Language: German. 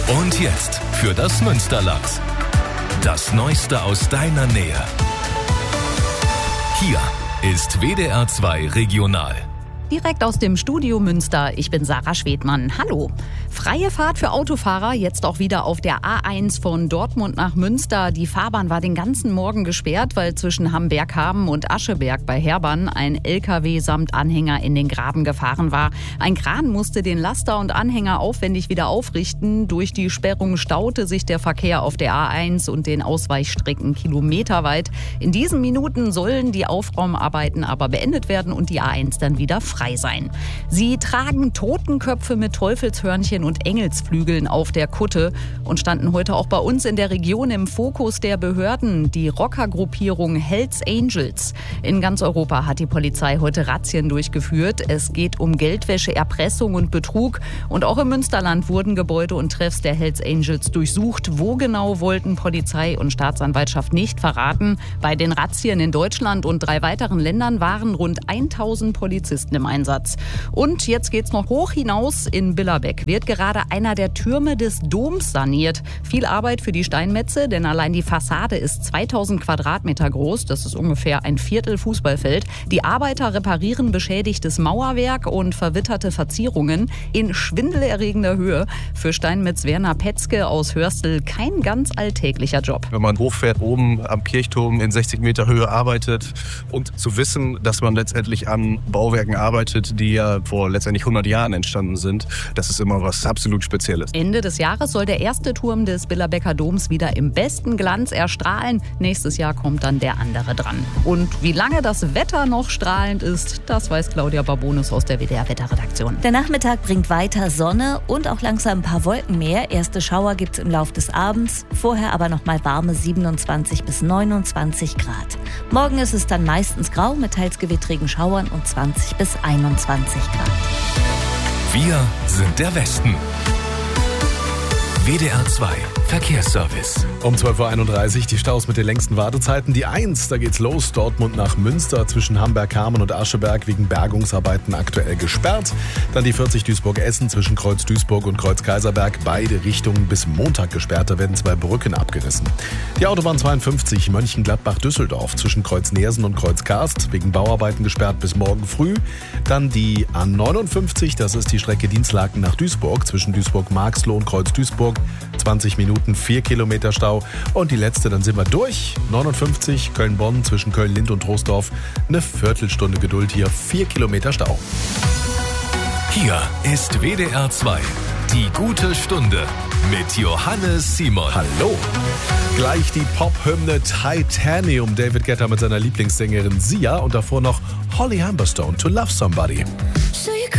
Und jetzt für das Münsterland. Das Neueste aus deiner Nähe. Hier ist WDR 2 Regional. Direkt aus dem Studio Münster, ich bin Sarah Schwedmann. Hallo. Freie Fahrt für Autofahrer, jetzt auch wieder auf der A1 von Dortmund nach Münster. Die Fahrbahn war den ganzen Morgen gesperrt, weil zwischen Hamberghaben und Ascheberg bei Herbann ein LKW samt Anhänger in den Graben gefahren war. Ein Kran musste den Laster und Anhänger aufwendig wieder aufrichten. Durch die Sperrung staute sich der Verkehr auf der A1 und den Ausweichstrecken kilometerweit. In diesen Minuten sollen die Aufräumarbeiten aber beendet werden und die A1 dann wieder frei sein. Sie tragen Totenköpfe mit Teufelshörnchen und Engelsflügeln auf der Kutte und standen heute auch bei uns in der Region im Fokus der Behörden, die Rockergruppierung Hells Angels. In ganz Europa hat die Polizei heute Razzien durchgeführt. Es geht um Geldwäsche, Erpressung und Betrug. Und auch im Münsterland wurden Gebäude und Treffs der Hells Angels durchsucht. Wo genau, wollten Polizei und Staatsanwaltschaft nicht verraten. Bei den Razzien in Deutschland und 3 weiteren Ländern waren rund 1000 Polizisten im Einsatz. Und jetzt geht's noch hoch hinaus. In Billerbeck wird gerade einer der Türme des Doms saniert. Viel Arbeit für die Steinmetze, denn allein die Fassade ist 2000 Quadratmeter groß. Das ist ungefähr ein Viertel Fußballfeld. Die Arbeiter reparieren beschädigtes Mauerwerk und verwitterte Verzierungen in schwindelerregender Höhe. Für Steinmetz Werner Petzke aus Hörstel kein ganz alltäglicher Job. Wenn man hochfährt, oben am Kirchturm in 60 Meter Höhe arbeitet und zu wissen, dass man letztendlich an Bauwerken arbeitet, die ja vor letztendlich 100 Jahren entstanden sind, das ist immer was absolut Spezielles. Ende des Jahres soll der erste Turm des Billerbecker Doms wieder im besten Glanz erstrahlen. Nächstes Jahr kommt dann der andere dran. Und wie lange das Wetter noch strahlend ist, das weiß Claudia Barbonus aus der WDR-Wetterredaktion. Der Nachmittag bringt weiter Sonne und auch langsam ein paar Wolken mehr. Erste Schauer gibt es im Laufe des Abends, vorher aber noch mal warme 27 bis 29 Grad. Morgen ist es dann meistens grau mit teils gewittrigen Schauern und 20 bis 21 Grad. Wir sind der Westen. WDR 2 Verkehrsservice. Um 12.31 Uhr die Staus mit den längsten Wartezeiten. Die 1, da geht's los, Dortmund nach Münster zwischen Hamberghaben und Ascheberg wegen Bergungsarbeiten aktuell gesperrt. Dann die 40 Duisburg-Essen zwischen Kreuz Duisburg und Kreuz Kaiserberg. Beide Richtungen bis Montag gesperrt, da werden 2 Brücken abgerissen. Die Autobahn 52 Mönchengladbach-Düsseldorf zwischen Kreuz Neersen und Kreuz Karst wegen Bauarbeiten gesperrt bis morgen früh. Dann die A59, das ist die Strecke Dinslaken nach Duisburg zwischen Duisburg-Marxloh und Kreuz Duisburg. 20 Minuten, 4 Kilometer Stau. Und die letzte, dann sind wir durch. 59 Köln-Bonn zwischen Köln-Lind und Troisdorf. Eine Viertelstunde Geduld hier, 4 Kilometer Stau. Hier ist WDR 2. Die gute Stunde mit Johannes Simon. Hallo. Gleich die Pop-Hymne Titanium. David Guetta mit seiner Lieblingssängerin Sia und davor noch Holly Humberstone, To Love Somebody.